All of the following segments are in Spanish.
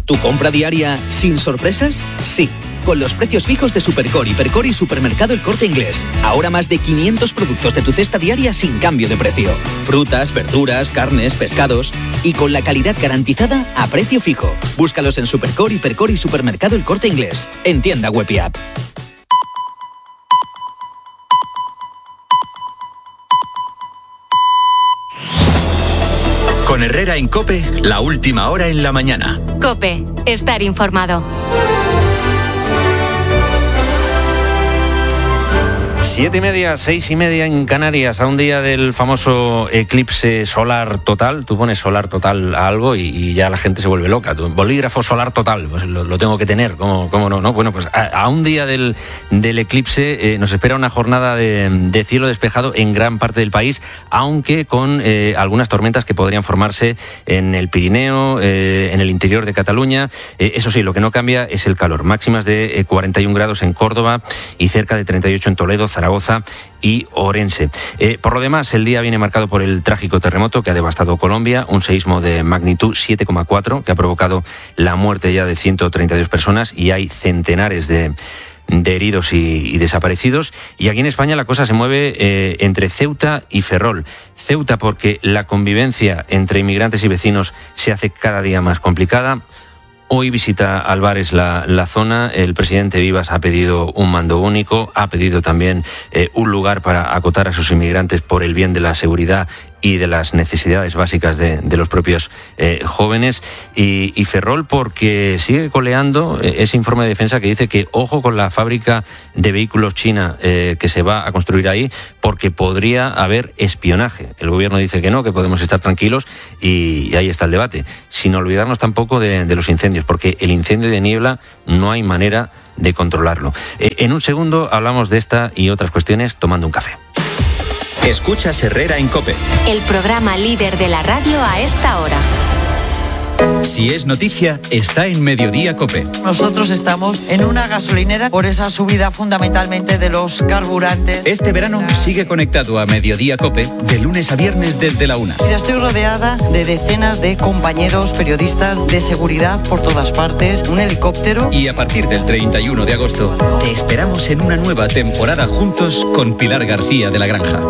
¿Tu compra diaria sin sorpresas? Sí. Con los precios fijos de Supercore, Hipercore y Supermercado El Corte Inglés. Ahora más de 500 productos de tu cesta diaria sin cambio de precio. Frutas, verduras, carnes, pescados. Y con la calidad garantizada a precio fijo. Búscalos en Supercore, Hipercore y Supermercado El Corte Inglés. En tienda web y app. Con Herrera en COPE, la última hora en la mañana. COPE, estar informado. 7:30, 6:30 en Canarias, a un día del famoso eclipse solar total. Tú pones solar total a algo y ya la gente se vuelve loca. Bolígrafo solar total, pues lo tengo que tener, ¿cómo no? ¿No? Bueno, pues a un día del eclipse nos espera una jornada de cielo despejado en gran parte del país, aunque con algunas tormentas que podrían formarse en el Pirineo, en el interior de Cataluña. Eso sí, lo que no cambia es el calor. Máximas de 41 grados en Córdoba y cerca de 38 en Toledo, Zaragoza y Orense. Por lo demás, el día viene marcado por el trágico terremoto que ha devastado Colombia, un seísmo de magnitud 7,4 que ha provocado la muerte ya de 132 personas y hay centenares de heridos y desaparecidos. Y aquí en España la cosa se mueve entre Ceuta y Ferrol. Ceuta porque la convivencia entre inmigrantes y vecinos se hace cada día más complicada. Hoy visita Álvarez la zona. El presidente Vivas ha pedido un mando único, ha pedido también un lugar para acotar a sus inmigrantes por el bien de la seguridad y de las necesidades básicas de los propios jóvenes. Y Ferrol porque sigue coleando ese informe de defensa que dice que ojo con la fábrica de vehículos china que se va a construir ahí, porque podría haber espionaje. El gobierno dice que no, que podemos estar tranquilos, y ahí está el debate. Sin olvidarnos tampoco de los incendios, porque el incendio de Niebla no hay manera de controlarlo. En un segundo hablamos de esta y otras cuestiones tomando un café. Escuchas Herrera en COPE. El programa líder de la radio a esta hora. Si es noticia, está en Mediodía COPE. Nosotros estamos en una gasolinera por esa subida fundamentalmente de los carburantes. Este verano sigue conectado a Mediodía COPE de lunes a viernes desde la 1. Mira, estoy rodeada de decenas de compañeros periodistas de seguridad por todas partes, un helicóptero. Y a partir del 31 de agosto te esperamos en una nueva temporada juntos con Pilar García de la Granja.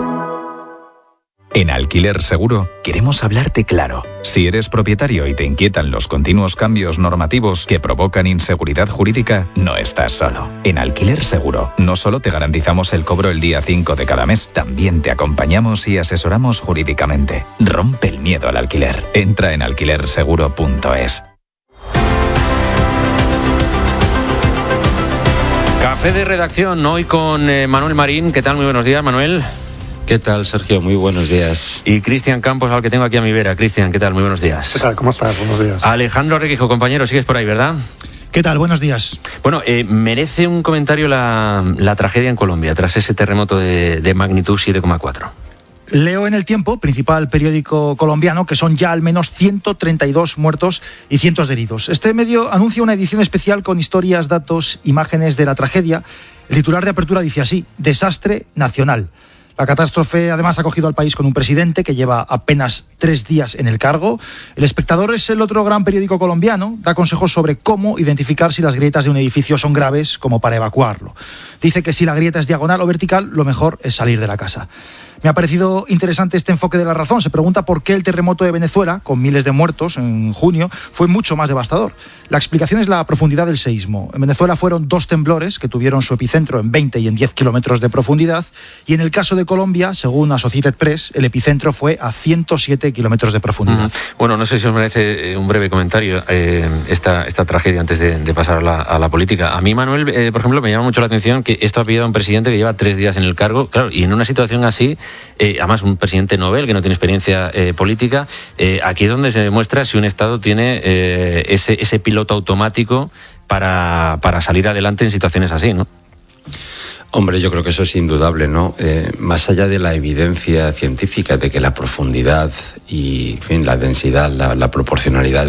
En Alquiler Seguro queremos hablarte claro. Si eres propietario y te inquietan los continuos cambios normativos que provocan inseguridad jurídica, no estás solo. En Alquiler Seguro no solo te garantizamos el cobro el día 5 de cada mes, también te acompañamos y asesoramos jurídicamente. Rompe el miedo al alquiler. Entra en alquilerseguro.es. Café de redacción hoy con Manuel Marín. ¿Qué tal? Muy buenos días, Manuel. ¿Qué tal, Sergio? Muy buenos días. Y Cristian Campos, al que tengo aquí a mi vera. Cristian, ¿qué tal? Muy buenos días. ¿Qué tal? ¿Cómo estás? Buenos días. Alejandro Requijo, compañero, sigues por ahí, ¿verdad? ¿Qué tal? Buenos días. Bueno, merece un comentario la tragedia en Colombia tras ese terremoto de magnitud 7,4. Leo en El Tiempo, principal periódico colombiano, que son ya al menos 132 muertos y cientos de heridos. Este medio anuncia una edición especial con historias, datos, imágenes de la tragedia. El titular de apertura dice así: desastre nacional. La catástrofe además ha cogido al país con un presidente que lleva apenas 3 días en el cargo. El Espectador es el otro gran periódico colombiano. Da consejos sobre cómo identificar si las grietas de un edificio son graves como para evacuarlo. Dice que si la grieta es diagonal o vertical, lo mejor es salir de la casa. Me ha parecido interesante este enfoque de La Razón. Se pregunta por qué el terremoto de Venezuela, con miles de muertos en junio, fue mucho más devastador. La explicación es la profundidad del seísmo. En Venezuela fueron 2 temblores que tuvieron su epicentro en 20 y en 10 kilómetros de profundidad. Y en el caso de Colombia, según Associated Press, el epicentro fue a 107 kilómetros de profundidad. Bueno, no sé si os merece un breve comentario esta tragedia antes de pasar a la política. A mí, Manuel, por ejemplo, me llama mucho la atención que esto ha pillado a un presidente que lleva 3 días en el cargo. Claro, y en una situación así, además un presidente Nobel que no tiene experiencia política, aquí es donde se demuestra si un Estado tiene ese piloto automático para salir adelante en situaciones así, ¿no? Hombre, yo creo que eso es indudable, ¿no? Más allá de la evidencia científica de que la profundidad y, en fin, la densidad, la proporcionalidad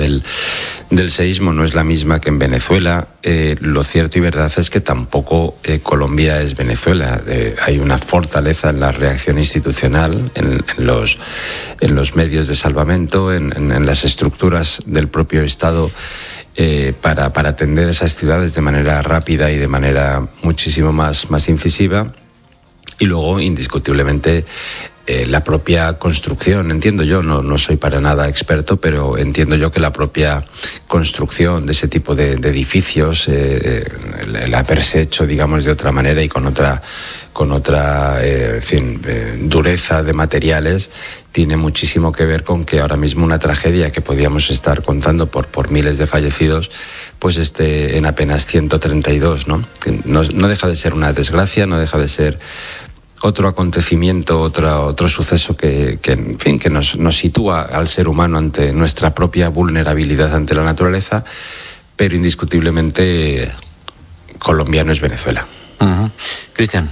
del seísmo no es la misma que en Venezuela, lo cierto y verdad es que tampoco Colombia es Venezuela. Hay una fortaleza en la reacción institucional, en los medios de salvamento, en las estructuras del propio Estado. para atender esas ciudades de manera rápida y de manera muchísimo más incisiva. Y luego, indiscutiblemente, la propia construcción, entiendo yo, no soy para nada experto, pero entiendo yo que la propia construcción de ese tipo de edificios, el haberse hecho, digamos, de otra manera y con otra dureza de materiales, tiene muchísimo que ver con que ahora mismo una tragedia que podíamos estar contando por miles de fallecidos, pues esté en apenas 132, ¿no? No deja de ser una desgracia, no deja de ser otro acontecimiento, otro suceso que nos sitúa al ser humano ante nuestra propia vulnerabilidad ante la naturaleza, pero indiscutiblemente Colombia no es Venezuela. Cristian.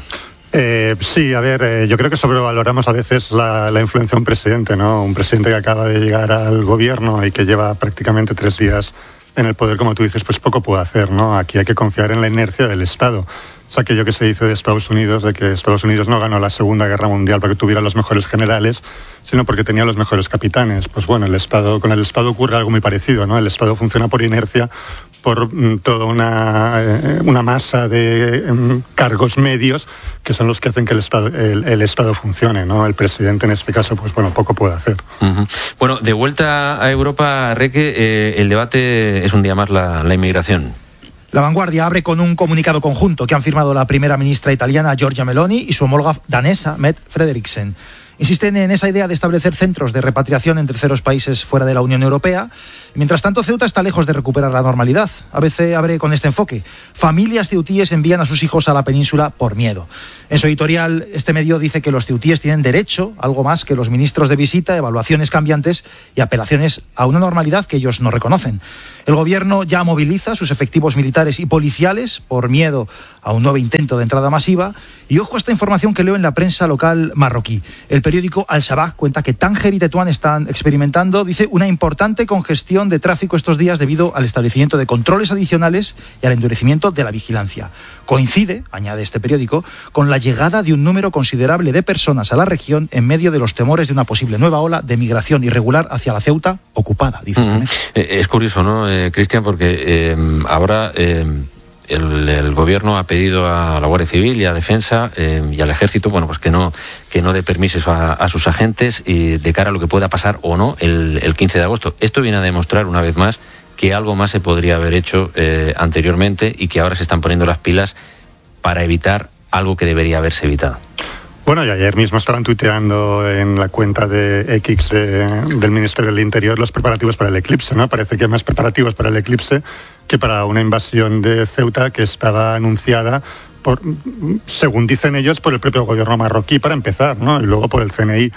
Sí, a ver, yo creo que sobrevaloramos a veces la influencia de un presidente, ¿no? Un presidente que acaba de llegar al gobierno y que lleva prácticamente 3 días en el poder, como tú dices, pues poco puede hacer, ¿no? Aquí hay que confiar en la inercia del Estado. Es aquello que se dice de Estados Unidos, de que Estados Unidos no ganó la Segunda Guerra Mundial porque tuviera los mejores generales, sino porque tenía los mejores capitanes. Pues bueno, con el Estado ocurre algo muy parecido, ¿no? El Estado funciona por inercia, por toda una masa de cargos medios que son los que hacen que el Estado funcione, ¿no? El presidente en este caso, pues bueno, poco puede hacer. Bueno, de vuelta a Europa, Reque, el debate es un día más la inmigración. La Vanguardia abre con un comunicado conjunto que han firmado la primera ministra italiana Giorgia Meloni y su homóloga danesa Mette Frederiksen. Insisten en esa idea de establecer centros de repatriación en terceros países fuera de la Unión Europea. Mientras tanto, Ceuta está lejos de recuperar la normalidad. ABC abre con este enfoque. Familias ceutíes envían a sus hijos a la península por miedo. En su editorial, este medio dice que los ceutíes tienen derecho, algo más que los ministros de visita, evaluaciones cambiantes y apelaciones a una normalidad que ellos no reconocen. El gobierno ya moviliza sus efectivos militares y policiales por miedo a un nuevo intento de entrada masiva. Y ojo a esta información que leo en la prensa local marroquí. El periódico Al-Shabaab cuenta que Tánger y Tetuán están experimentando, dice, una importante congestión de tráfico estos días debido al establecimiento de controles adicionales y al endurecimiento de la vigilancia. Coincide, añade este periódico, con la llegada de un número considerable de personas a la región en medio de los temores de una posible nueva ola de migración irregular hacia la Ceuta ocupada, dice este medio. Es curioso, ¿no, Cristian? Porque ahora el gobierno ha pedido a la Guardia Civil y a Defensa y al Ejército, bueno, pues que no dé permisos a sus agentes y de cara a lo que pueda pasar o no el 15 de agosto. Esto viene a demostrar una vez más que algo más se podría haber hecho anteriormente y que ahora se están poniendo las pilas para evitar algo que debería haberse evitado. Bueno, y ayer mismo estaban tuiteando en la cuenta de X del Ministerio del Interior los preparativos para el eclipse, ¿no? Parece que hay más preparativos para el eclipse que para una invasión de Ceuta que estaba anunciada según dicen ellos, por el propio gobierno marroquí para empezar, ¿no? Y luego por el CNI.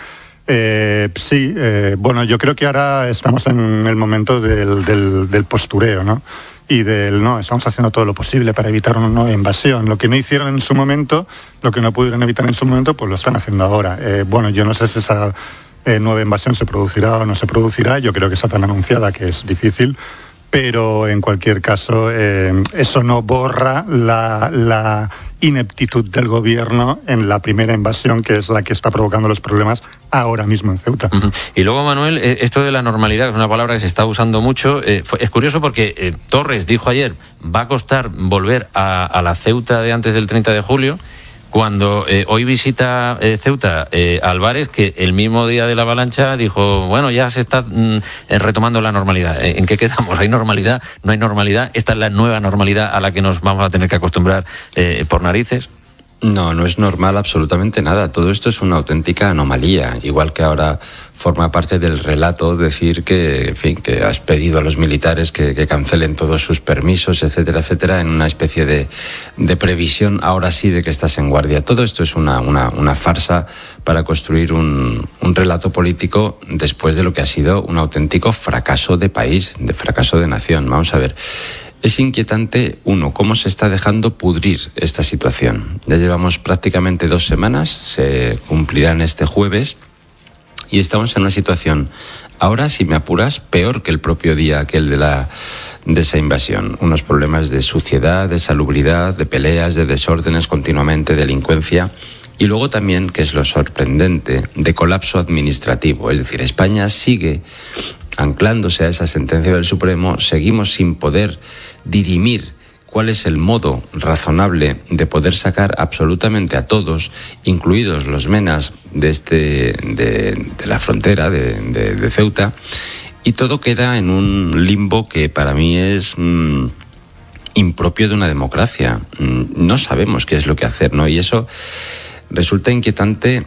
Bueno, yo creo que ahora estamos en el momento del postureo, ¿no? Y estamos haciendo todo lo posible para evitar una nueva invasión. Lo que no hicieron en su momento, lo que no pudieron evitar en su momento, pues lo están haciendo ahora. Bueno, yo no sé si esa nueva invasión se producirá o no se producirá. Yo creo que está tan anunciada que es difícil. Pero en cualquier caso, eso no borra la ineptitud del gobierno en la primera invasión, que es la que está provocando los problemas ahora mismo en Ceuta. Y luego, Manuel, esto de la normalidad, que es una palabra que se está usando mucho, es curioso porque Torres dijo ayer, va a costar volver a la Ceuta de antes del 30 de julio, cuando hoy visita Ceuta Álvarez, que el mismo día de la avalancha dijo, bueno, ya se está retomando la normalidad. ¿En qué quedamos? ¿Hay normalidad? ¿No hay normalidad? ¿Esta es la nueva normalidad a la que nos vamos a tener que acostumbrar por narices? No es normal absolutamente nada. Todo esto es una auténtica anomalía. Igual que ahora forma parte del relato decir que, en fin, que has pedido a los militares que cancelen todos sus permisos, etcétera, etcétera, en una especie de previsión, ahora sí, de que estás en guardia. Todo esto es una farsa para construir un relato político después de lo que ha sido un auténtico fracaso de país, de fracaso de nación. Vamos a ver. Es inquietante, cómo se está dejando pudrir esta situación. Ya llevamos prácticamente 2 semanas, se cumplirán este jueves, y estamos en una situación, ahora, si me apuras, peor que el propio día aquel de esa invasión. Unos problemas de suciedad, de salubridad, de peleas, de desórdenes continuamente, delincuencia. Y luego también, que es lo sorprendente, de colapso administrativo. Es decir, España sigue anclándose a esa sentencia del Supremo, seguimos sin poder dirimir cuál es el modo razonable de poder sacar absolutamente a todos, incluidos los menas de la frontera de Ceuta, y todo queda en un limbo que para mí es impropio de una democracia. No sabemos qué es lo que hacer, ¿no? Y eso resulta inquietante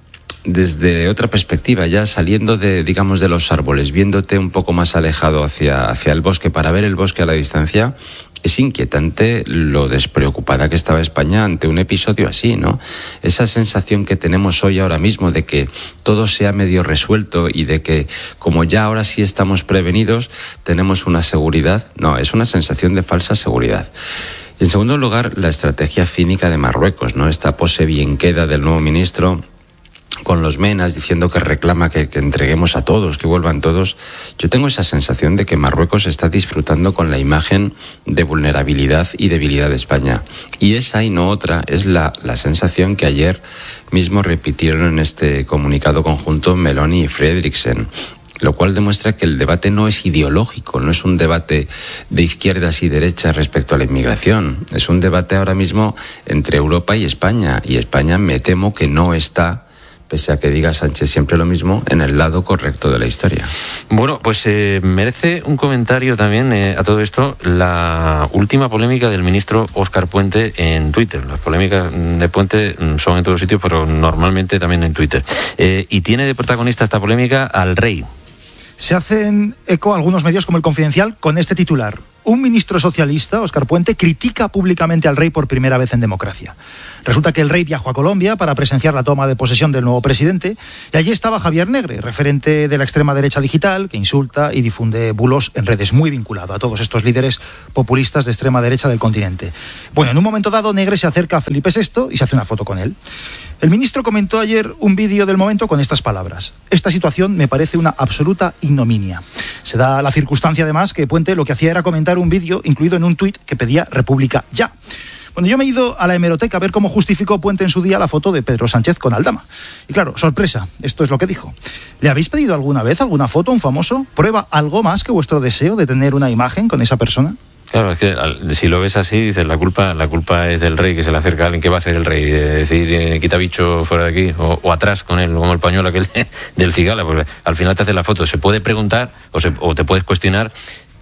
desde otra perspectiva, ya saliendo de los árboles, viéndote un poco más alejado hacia el bosque, para ver el bosque a la distancia. Es inquietante lo despreocupada que estaba España ante un episodio así, ¿no? Esa sensación que tenemos hoy ahora mismo de que todo se ha medio resuelto y de que, como ya ahora sí estamos prevenidos, tenemos una seguridad. No, es una sensación de falsa seguridad. Y en segundo lugar, la estrategia cínica de Marruecos, ¿no? Esta pose bien queda del nuevo ministro con los menas diciendo que reclama que entreguemos a todos, que vuelvan todos. Yo tengo esa sensación de que Marruecos está disfrutando con la imagen de vulnerabilidad y debilidad de España. Y esa y no otra es la sensación que ayer mismo repitieron en este comunicado conjunto Meloni y Fredriksen, lo cual demuestra que el debate no es ideológico, no es un debate de izquierdas y derechas respecto a la inmigración. Es un debate ahora mismo entre Europa y España me temo que no está, pese a que diga Sánchez siempre lo mismo, en el lado correcto de la historia. Bueno, pues merece un comentario también a todo esto la última polémica del ministro Óscar Puente en Twitter. Las polémicas de Puente son en todos sitios, pero normalmente también en Twitter. Y tiene de protagonista esta polémica al rey. Se hacen eco algunos medios como El Confidencial con este titular: un ministro socialista, Óscar Puente, critica públicamente al rey por primera vez en democracia. Resulta que el rey viajó a Colombia para presenciar la toma de posesión del nuevo presidente, y allí estaba Javier Negre, referente de la extrema derecha digital, que insulta y difunde bulos en redes, muy vinculado a todos estos líderes populistas de extrema derecha del continente. Bueno, en un momento dado, Negre se acerca a Felipe VI y se hace una foto con él. El ministro comentó ayer un vídeo del momento con estas palabras: esta situación me parece una absoluta ignominia. Se da la circunstancia, además, que Puente lo que hacía era comentar un vídeo incluido en un tuit que pedía República ya. Bueno, yo me he ido a la hemeroteca a ver cómo justificó Puente en su día la foto de Pedro Sánchez con Aldama. Y claro, sorpresa, esto es lo que dijo: ¿le habéis pedido alguna vez alguna foto a un famoso? ¿Prueba algo más que vuestro deseo de tener una imagen con esa persona? Claro, es que si lo ves así, dices, la culpa es del rey, que se le acerca a alguien. ¿Qué va a hacer el rey? Decir, quita bicho fuera de aquí, o atrás con él, como el pañuelo aquel del cigala, porque al final te hace la foto. Se puede preguntar o te puedes cuestionar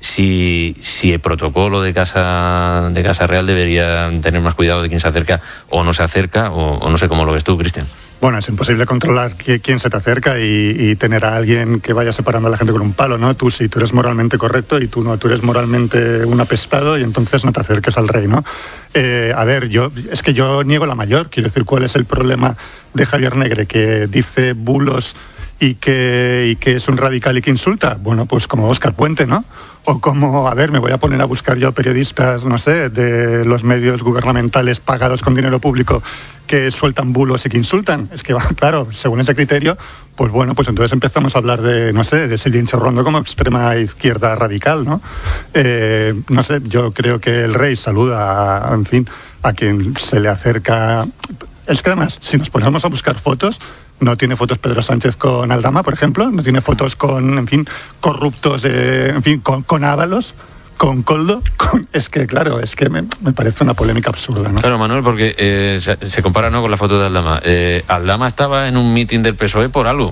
si el protocolo de Casa Real debería tener más cuidado de quién se acerca o no se acerca, o no sé cómo lo ves tú, Cristian. Bueno, es imposible controlar quién se te acerca y tener a alguien que vaya separando a la gente con un palo, ¿no? Tú sí, tú eres moralmente correcto y tú no, tú eres moralmente un apestado y entonces no te acerques al rey, ¿no? A ver, yo niego la mayor. Quiero decir, ¿cuál es el problema de Javier Negre? Que dice bulos y que es un radical y que insulta. Bueno, pues como Óscar Puente, ¿no? O como, me voy a poner a buscar yo periodistas, no sé, de los medios gubernamentales pagados con dinero público que sueltan bulos y que insultan. Es que, claro, según ese criterio, pues bueno, pues entonces empezamos a hablar de Silvia Inchorrondo como extrema izquierda radical, ¿no? No sé, yo creo que el rey saluda, a quien se le acerca. Es que además, si nos ponemos a buscar fotos, no tiene fotos Pedro Sánchez con Aldama, por ejemplo, no tiene fotos con, corruptos, con Ábalos, con Koldo, es que claro, es que me parece una polémica absurda, ¿no? Claro, Manuel, porque se compara, ¿no?, con la foto de Aldama. Aldama estaba en un mitin del PSOE por algo.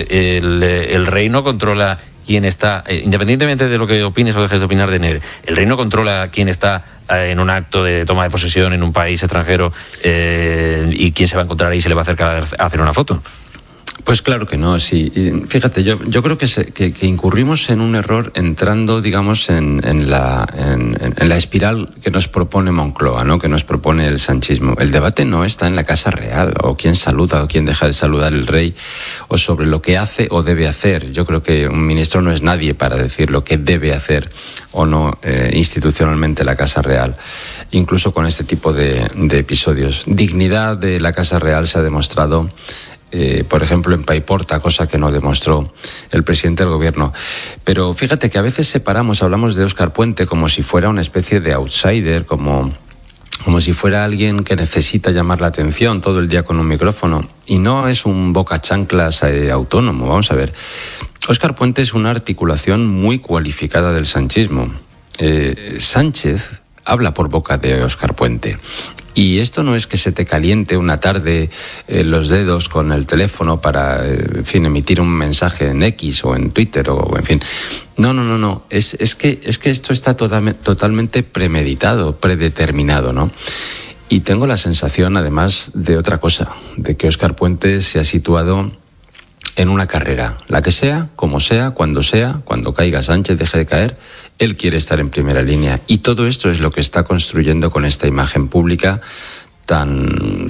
El rey no controla quién está, independientemente de lo que opines o dejes de opinar de Negre, el rey no controla quién está en un acto de toma de posesión en un país extranjero y quién se va a encontrar ahí y se le va a acercar a hacer una foto. Pues claro que no, sí. Fíjate, yo creo que incurrimos en un error entrando, digamos, en la espiral que nos propone Moncloa, ¿no?, que nos propone el sanchismo. El debate no está en la Casa Real, o quién saluda o quién deja de saludar el rey, o sobre lo que hace o debe hacer. Yo creo que un ministro no es nadie para decir lo que debe hacer o no institucionalmente la Casa Real, incluso con este tipo de episodios. Dignidad de la Casa Real se ha demostrado, por ejemplo, en Paiporta, cosa que no demostró el presidente del gobierno. Pero fíjate que a veces hablamos de Óscar Puente como si fuera una especie de outsider, como como si fuera alguien que necesita llamar la atención todo el día con un micrófono. Y no es un bocachanclas autónomo, vamos a ver. Óscar Puente es una articulación muy cualificada del sanchismo. Sánchez habla por boca de Óscar Puente. Y esto no es que se te caliente una tarde los dedos con el teléfono para, en fin, emitir un mensaje en X o en Twitter o en fin. No. Es que esto está totalmente premeditado, predeterminado, ¿no? Y tengo la sensación, además, de otra cosa, de que Óscar Puente se ha situado en una carrera, la que sea, como sea, cuando caiga Sánchez, deje de caer, él quiere estar en primera línea. Y todo esto es lo que está construyendo con esta imagen pública tan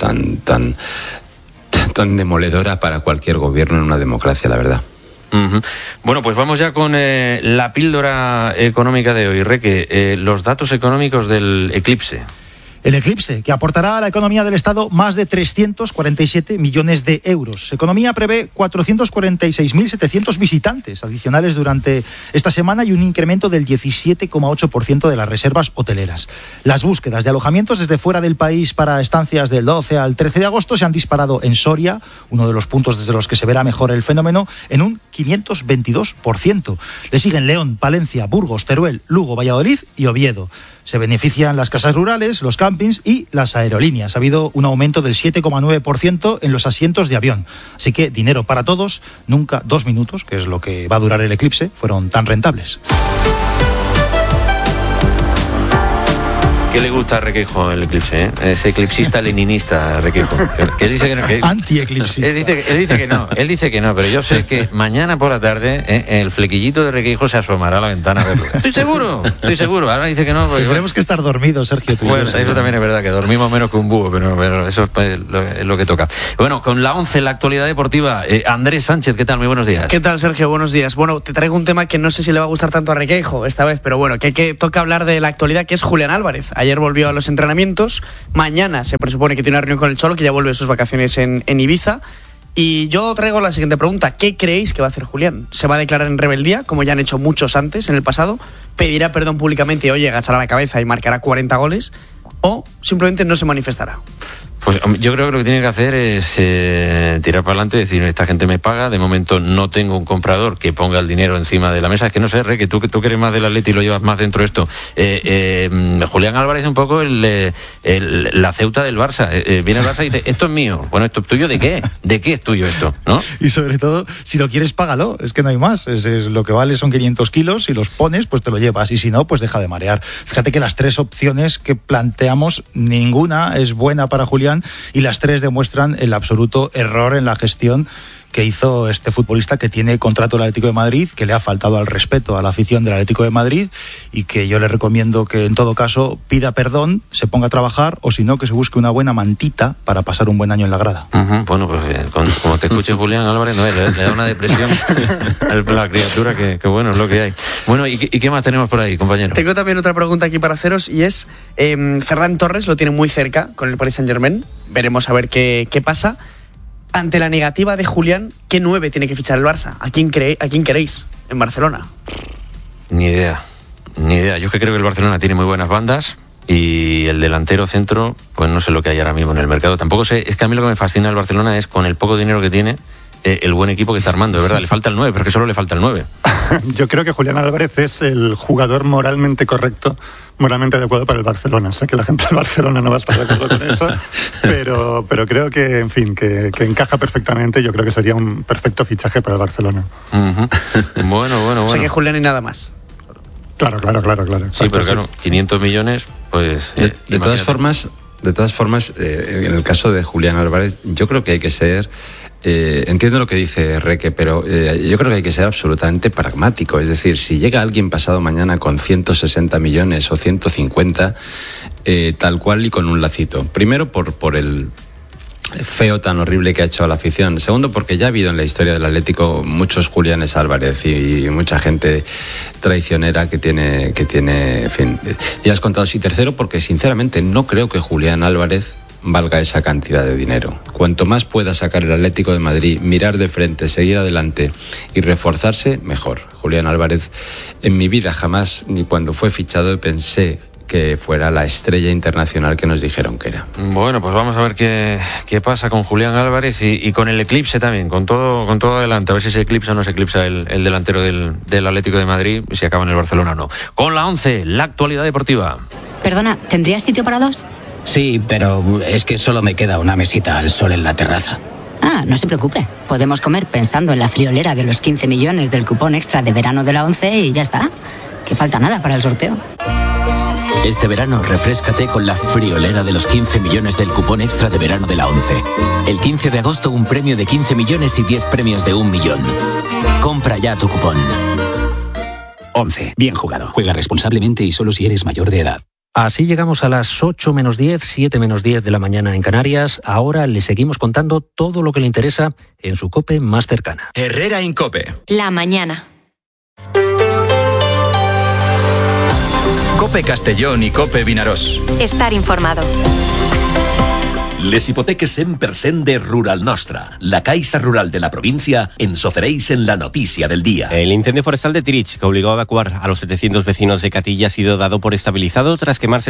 demoledora para cualquier gobierno en una democracia, la verdad. Uh-huh. Bueno, pues vamos ya con la píldora económica de hoy, Reque. Los datos económicos del eclipse. El eclipse, que aportará a la economía del Estado más de 347 millones de euros. Economía prevé 446.700 visitantes adicionales durante esta semana y un incremento del 17,8% de las reservas hoteleras. Las búsquedas de alojamientos desde fuera del país para estancias del 12 al 13 de agosto se han disparado en Soria, uno de los puntos desde los que se verá mejor el fenómeno, en un 522%. Le siguen León, Palencia, Burgos, Teruel, Lugo, Valladolid y Oviedo. Se benefician las casas rurales, los campings y las aerolíneas. Ha habido un aumento del 7,9% en los asientos de avión. Así que dinero para todos, nunca 2 minutos, que es lo que va a durar el eclipse, fueron tan rentables. ¿Qué le gusta a Requeijo el eclipse? Es eclipsista leninista, Requeijo. Que él dice que no. Anti-eclipsista. Él dice que no, pero yo sé que mañana por la tarde el flequillito de Requeijo se asomará a la ventana a verlo. Estoy seguro. Ahora dice que no. Tenemos que estar dormidos, Sergio. Pues eso también es verdad, que dormimos menos que un búho, pero eso es lo que toca. Bueno, con la 11, la actualidad deportiva. Andrés Sánchez, ¿qué tal? Muy buenos días. ¿Qué tal, Sergio? Buenos días. Bueno, te traigo un tema que no sé si le va a gustar tanto a Requeijo esta vez, pero bueno, que toca hablar de la actualidad, que es Julián Álvarez. Ayer volvió a los entrenamientos, mañana se presupone que tiene una reunión con el Cholo, que ya vuelve de sus vacaciones en Ibiza. Y yo traigo la siguiente pregunta: ¿qué creéis que va a hacer Julián? ¿Se va a declarar en rebeldía, como ya han hecho muchos antes en el pasado? ¿Pedirá perdón públicamente y agachará la cabeza y marcará 40 goles? ¿O simplemente no se manifestará? Pues yo creo que lo que tiene que hacer es tirar para adelante y decir, esta gente me paga, de momento no tengo un comprador que ponga el dinero encima de la mesa. Es que no sé, que tú que eres más del Atleti y lo llevas más dentro de esto. Julián Álvarez es un poco la Ceuta del Barça. Viene el Barça y dice, esto es mío. Bueno, ¿esto es tuyo de qué? ¿De qué es tuyo esto? ¿No? Y sobre todo, si lo quieres, págalo. Es que no hay más. Es lo que vale son 500 kilos. Si los pones, pues te lo llevas. Y si no, pues deja de marear. Fíjate que las 3 opciones que planteamos, ninguna es buena para Julián, y las 3 demuestran el absoluto error en la gestión que hizo este futbolista, que tiene contrato del Atlético de Madrid, que le ha faltado al respeto a la afición del Atlético de Madrid, y que yo le recomiendo que en todo caso pida perdón, se ponga a trabajar, o si no, que se busque una buena mantita para pasar un buen año en la grada. Uh-huh. Bueno, pues como te escuche Julián Álvarez, no, le da una depresión a la criatura, que bueno, es lo que hay. Bueno, ¿y qué más tenemos por ahí, compañero? Tengo también otra pregunta aquí para haceros, y es, Ferran Torres lo tiene muy cerca con el Paris Saint-Germain, veremos a ver qué pasa. Ante la negativa de Julián, ¿qué 9 tiene que fichar el Barça? ¿A quién queréis en Barcelona? Ni idea. Yo es que creo que el Barcelona tiene muy buenas bandas y el delantero centro, pues no sé lo que hay ahora mismo en el mercado. Tampoco sé, es que a mí lo que me fascina del Barcelona es, con el poco dinero que tiene, el buen equipo que está armando. De verdad, le falta el 9, pero es que solo le falta el 9. Yo creo que Julián Álvarez es el jugador moralmente correcto, moralmente adecuado para el Barcelona. Sé que la gente del Barcelona no va a estar de acuerdo con eso, pero creo que, en fin, que encaja perfectamente. Yo creo que sería un perfecto fichaje para el Barcelona. Uh-huh. Bueno. O sea que Julián y nada más. Claro. Sí, pero claro, 500 millones, pues... De todas formas, en el caso de Julián Álvarez, yo creo que hay que ser... entiendo lo que dice Reque, pero yo creo que hay que ser absolutamente pragmático. Es decir, si llega alguien pasado mañana con 160 millones o 150, tal cual y con un lacito. Primero, por el feo tan horrible que ha hecho a la afición. Segundo, porque ya ha habido en la historia del Atlético muchos Juliánes Álvarez y mucha gente traicionera que tiene, en fin, ya has contado. Y tercero, porque sinceramente no creo que Julián Álvarez valga esa cantidad de dinero. Cuanto más pueda sacar el Atlético de Madrid, mirar de frente, seguir adelante y reforzarse, mejor. Julián Álvarez, en mi vida jamás, ni cuando fue fichado, pensé que fuera la estrella internacional que nos dijeron que era. Bueno, pues vamos a ver qué pasa con Julián Álvarez y con el eclipse también, con todo adelante, a ver si se eclipsa o no se eclipsa el delantero del Atlético de Madrid, si acaba en el Barcelona o no. Con la 11, la actualidad deportiva. Perdona, ¿tendrías sitio para dos? Sí, pero es que solo me queda una mesita al sol en la terraza. Ah, no se preocupe. Podemos comer pensando en la friolera de los 15 millones del cupón extra de verano de la 11 y ya está. Que falta nada para el sorteo. Este verano refréscate con la friolera de los 15 millones del cupón extra de verano de la 11. El 15 de agosto un premio de 15 millones y 10 premios de 1 millón. Compra ya tu cupón. 11. Bien jugado. Juega responsablemente y solo si eres mayor de edad. Así llegamos a las 8 menos 10, 7 menos 10 de la mañana en Canarias. Ahora le seguimos contando todo lo que le interesa en su COPE más cercana. Herrera Incope. La mañana. COPE Castellón i COPE Vinaròs. Estar informado. Les hipoteques 100% de Rural Nostra. La Caixa Rural de la provincia ens ofereix en la notícia del día. El incendio forestal de Tirich, que obligó a evacuar a los 700 vecinos de Catilla, ha sido dado por estabilizado tras quemar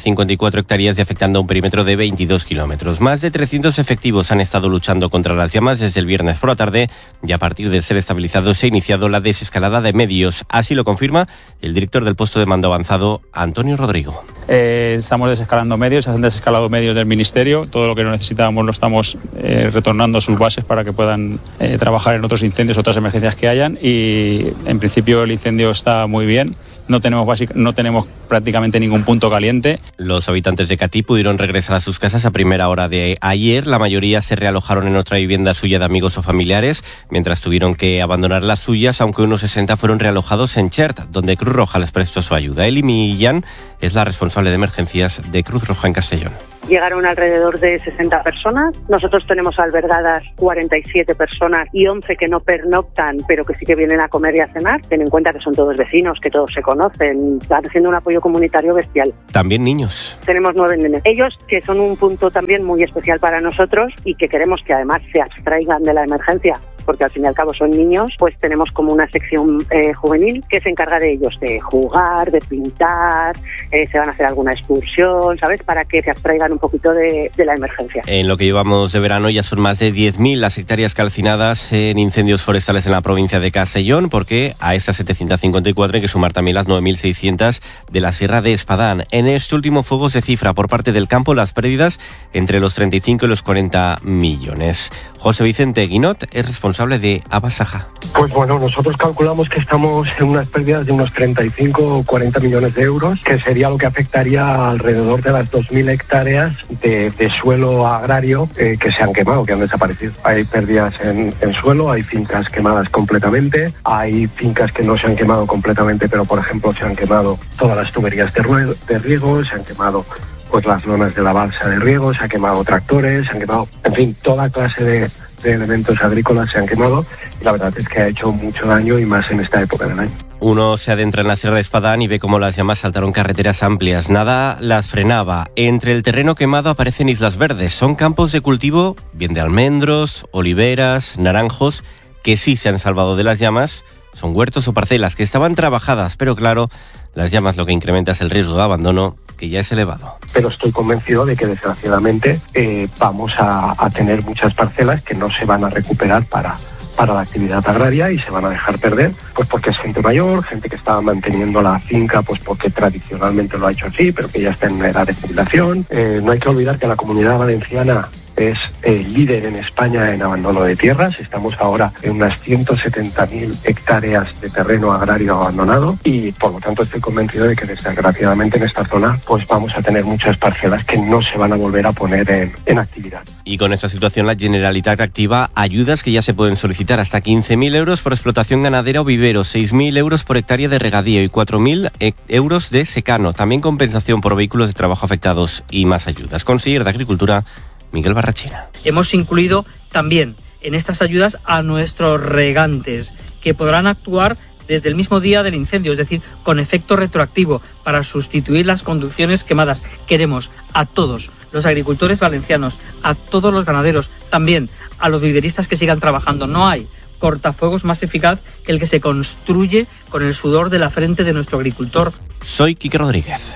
754 hectáreas y afectando a un perímetro de 22 kilómetros. Más de 300 efectivos han estado luchando contra las llamas desde el viernes por la tarde y a partir de ser estabilizado se ha iniciado la desescalada de medios. Así lo confirma el director del puesto de mando avanzado, Antonio Rodrigo. Estamos desescalando medios, se han desescalado medios del Ministerio. Todo lo que no necesitábamos lo estamos retornando a sus bases para que puedan trabajar en otros incendios, otras emergencias que hayan, y en principio el incendio está muy bien. No tenemos prácticamente ningún punto caliente. Los habitantes de Catí pudieron regresar a sus casas a primera hora de ayer. La mayoría se realojaron en otra vivienda suya de amigos o familiares, mientras tuvieron que abandonar las suyas, aunque unos 60 fueron realojados en Chert, donde Cruz Roja les prestó su ayuda. Eli Millán es la responsable de emergencias de Cruz Roja en Castellón. Llegaron alrededor de 60 personas. Nosotros tenemos albergadas 47 personas y 11 que no pernoctan, pero que sí que vienen a comer y a cenar. Ten en cuenta que son todos vecinos, que todos se conocen. Están haciendo un apoyo comunitario bestial. También niños. Tenemos 9 nenes. Ellos, que son un punto también muy especial para nosotros y que queremos que además se abstraigan de la emergencia, porque al fin y al cabo son niños, pues tenemos como una sección juvenil que se encarga de ellos, de jugar, de pintar, se van a hacer alguna excursión, ¿sabes? Para que se abstraigan un poquito de la emergencia. En lo que llevamos de verano ya son más de 10.000 las hectáreas calcinadas en incendios forestales en la provincia de Castellón, porque a esas 754 hay que sumar también las 9.600 de la Sierra de Espadán. En este último fuego se cifra por parte del campo las pérdidas entre los 35 y los 40 millones. José Vicente Guinot es responsable de Abasaja. Pues bueno, nosotros calculamos que estamos en unas pérdidas de unos 35 o 40 millones de euros, que sería lo que afectaría alrededor de las 2.000 hectáreas de suelo agrario que se han quemado, que han desaparecido. Hay pérdidas en suelo, hay fincas quemadas completamente, hay fincas que no se han quemado completamente, pero por ejemplo se han quemado todas las tuberías de riego, se han quemado pues las lonas de la balsa de riego, se han quemado tractores, se han quemado, en fin, toda clase de elementos agrícolas se han quemado, y la verdad es que ha hecho mucho daño, y más en esta época del año. Uno se adentra en la Sierra de Espadán y ve cómo las llamas saltaron carreteras amplias. Nada las frenaba. Entre el terreno quemado aparecen islas verdes. Son campos de cultivo, bien de almendros, oliveras, naranjos, que sí se han salvado de las llamas. Son huertos o parcelas que estaban trabajadas, pero claro, las llamas lo que incrementa es el riesgo de abandono, que ya es elevado. Pero estoy convencido de que desgraciadamente vamos a tener muchas parcelas que no se van a recuperar para la actividad agraria y se van a dejar perder, pues porque es gente mayor, gente que estaba manteniendo la finca pues porque tradicionalmente lo ha hecho así, pero que ya está en edad de jubilación. No hay que olvidar que la Comunidad Valenciana es el líder en España en abandono de tierras. Estamos ahora en unas 170.000 hectáreas de terreno agrario abandonado, y por lo tanto estoy convencido de que desgraciadamente en esta zona pues vamos a tener muchas parcelas que no se van a volver a poner en actividad. Y con esta situación la Generalitat activa ayudas que ya se pueden solicitar hasta 15.000 euros por explotación ganadera o vivero, 6.000 euros por hectárea de regadío y 4.000 euros de secano. También compensación por vehículos de trabajo afectados y más ayudas. Conseller de Agricultura, Miguel Barrachina. Hemos incluido también en estas ayudas a nuestros regantes, que podrán actuar desde el mismo día del incendio, es decir, con efecto retroactivo, para sustituir las conducciones quemadas. Queremos a todos los agricultores valencianos, a todos los ganaderos, también a los viveristas que sigan trabajando. No hay cortafuegos más eficaz que el que se construye con el sudor de la frente de nuestro agricultor. Soy Quique Rodríguez.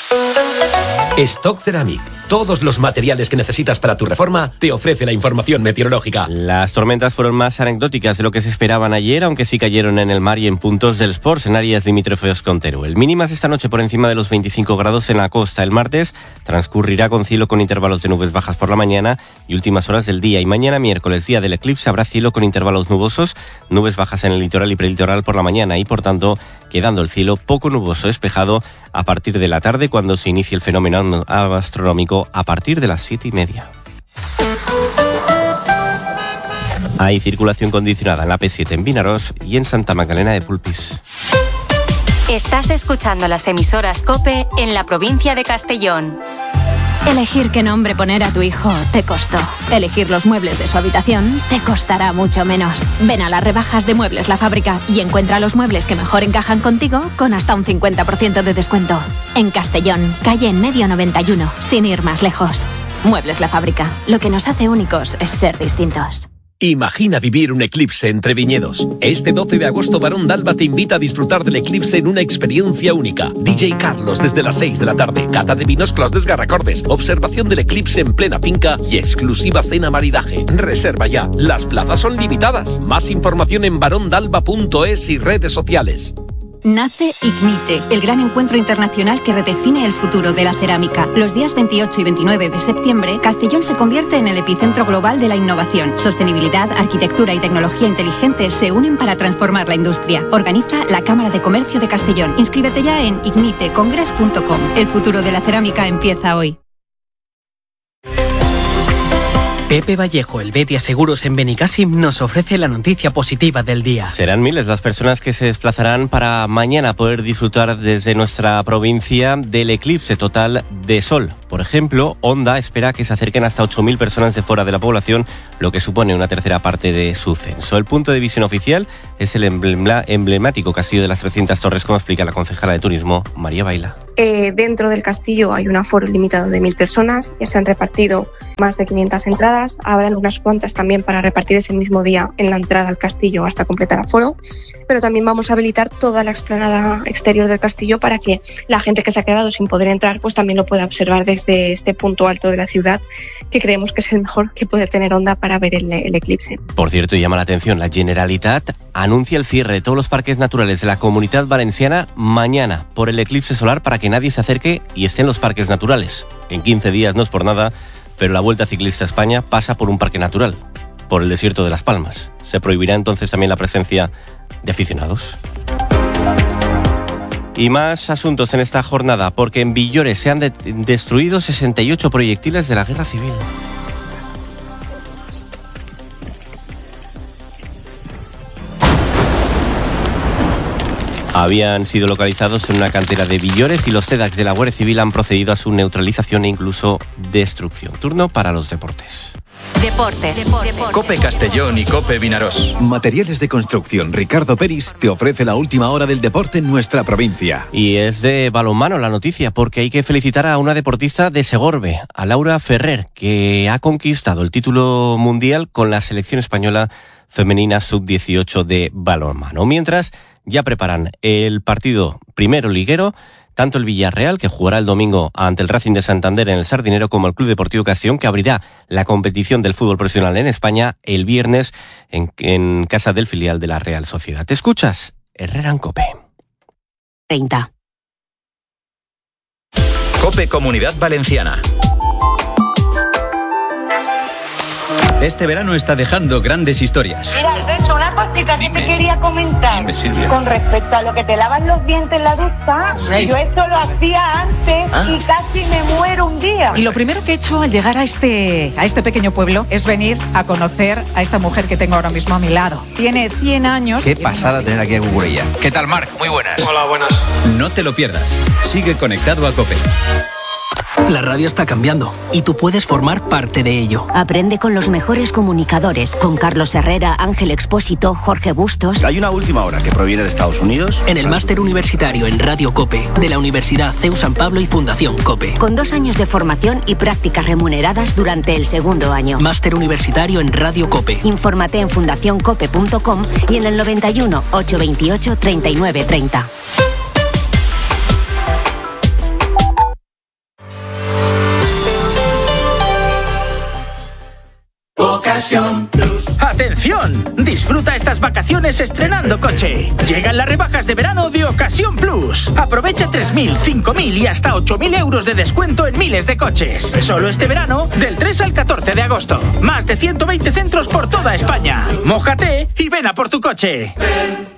Stock Ceramic. Todos los materiales que necesitas para tu reforma te ofrece la información meteorológica. Las tormentas fueron más anecdóticas de lo que se esperaban ayer, aunque sí cayeron en el mar y en puntos del Sports, en áreas limítrofes con Teruel. Mínimas esta noche por encima de los 25 grados en la costa. El martes transcurrirá con cielo con intervalos de nubes bajas por la mañana y últimas horas del día. Y mañana miércoles, día del eclipse, habrá cielo con intervalos nubosos, nubes bajas en el litoral y prelitoral por la mañana y, por tanto, quedando el cielo poco nuboso despejado a partir de la tarde, cuando se inicie el fenómeno astronómico a partir de las 7:30. Hay circulación condicionada en la P7 en Vinaroz y en Santa Magdalena de Pulpis. Estás escuchando las emisoras COPE en la provincia de Castellón. Elegir qué nombre poner a tu hijo te costó. Elegir los muebles de su habitación te costará mucho menos. Ven a las rebajas de Muebles La Fábrica y encuentra los muebles que mejor encajan contigo con hasta un 50% de descuento. En Castellón, calle en medio 91, sin ir más lejos. Muebles La Fábrica. Lo que nos hace únicos es ser distintos. Imagina vivir un eclipse entre viñedos. Este 12 de agosto Barón d'Alba te invita a disfrutar del eclipse en una experiencia única. DJ Carlos desde las 6 de la tarde. Cata de vinos Clos Garracordes. Observación del eclipse en plena finca y exclusiva cena maridaje. Reserva ya. Las plazas son limitadas. Más información en barondalba.es y redes sociales. Nace Ignite, el gran encuentro internacional que redefine el futuro de la cerámica. Los días 28 y 29 de septiembre, Castellón se convierte en el epicentro global de la innovación. Sostenibilidad, arquitectura y tecnología inteligente se unen para transformar la industria. Organiza la Cámara de Comercio de Castellón. Inscríbete ya en ignitecongress.com. El futuro de la cerámica empieza hoy. Pepe Vallejo, el Betia Seguros en Benicàssim, nos ofrece la noticia positiva del día. Serán miles las personas que se desplazarán para mañana poder disfrutar desde nuestra provincia del eclipse total de sol. Por ejemplo, Onda espera que se acerquen hasta 8.000 personas de fuera de la población, lo que supone una tercera parte de su censo. El punto de visión oficial es el emblemático Castillo de las 300 Torres, como explica la concejala de Turismo, María Baila. Dentro del castillo hay un aforo limitado de 1.000 personas, ya se han repartido más de 500 entradas, habrán unas cuantas también para repartir ese mismo día en la entrada al castillo hasta completar aforo, pero también vamos a habilitar toda la explanada exterior del castillo para que la gente que se ha quedado sin poder entrar pues también lo pueda observar desde este punto alto de la ciudad, que creemos que es el mejor que puede tener Onda para ver el eclipse. Por cierto, llama la atención, la Generalitat anuncia el cierre de todos los parques naturales de la Comunidad Valenciana mañana por el eclipse solar para que nadie se acerque y esté en los parques naturales. En 15 días no es por nada, pero la Vuelta Ciclista a España pasa por un parque natural, por el desierto de Las Palmas. Se prohibirá entonces también la presencia de aficionados. Y más asuntos en esta jornada, porque en Villores se han destruido 68 proyectiles de la Guerra Civil. Habían sido localizados en una cantera de Villores y los TEDx de la Guardia Civil han procedido a su neutralización e incluso destrucción. Turno para los deportes. Deportes. COPE Castellón y COPE Vinaroz. Materiales de construcción. Ricardo Peris te ofrece la última hora del deporte en nuestra provincia. Y es de balonmano la noticia, porque hay que felicitar a una deportista de Segorbe, a Laura Ferrer, que ha conquistado el título mundial con la selección española femenina sub-18 de balonmano. Mientras ya preparan el partido primero liguero, tanto el Villarreal, que jugará el domingo ante el Racing de Santander en el Sardinero, como el Club Deportivo Castellón, que abrirá la competición del fútbol profesional en España el viernes en casa del filial de la Real Sociedad. ¿Te escuchas? Herrera en COPE. 30. COPE Comunidad Valenciana. Este verano está dejando grandes historias. Mira, Alberto, una cosita que te quería comentar. Dime, Silvia. Con respecto a lo que te lavan los dientes en la ducha, Sí. yo esto lo hacía antes y casi me muero un día. Y lo primero que he hecho al llegar a este pequeño pueblo es venir a conocer a esta mujer que tengo ahora mismo a mi lado. Tiene 100 años. Qué pasada tener aquí a Cucurella. ¿Qué tal, Marc? Muy buenas. Hola, buenas. No te lo pierdas. Sigue conectado a COPE. La radio está cambiando y tú puedes formar parte de ello. Aprende con los mejores comunicadores, con Carlos Herrera, Ángel Expósito, Jorge Bustos. Hay una última hora que proviene de Estados Unidos. En el máster universitario en Radio COPE de la Universidad CEU San Pablo y Fundación COPE. Con 2 años de formación y prácticas remuneradas durante el segundo año. Máster universitario en Radio COPE. Infórmate en fundacioncope.com y en el 91 828 39 30. Ocasión Plus. ¡Atención! Disfruta estas vacaciones estrenando coche. Llegan las rebajas de verano de Ocasión Plus. Aprovecha 3.000, 5.000 y hasta 8.000 euros de descuento en miles de coches. Solo este verano, del 3 al 14 de agosto. Más de 120 centros por toda España. Mójate y ven a por tu coche. Ven